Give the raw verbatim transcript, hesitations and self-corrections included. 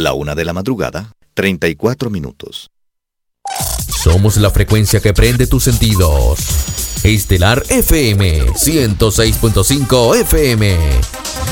La una de la madrugada, treinta y cuatro minutos. Somos la frecuencia que prende tus sentidos. Estelar F M ciento seis punto cinco F M.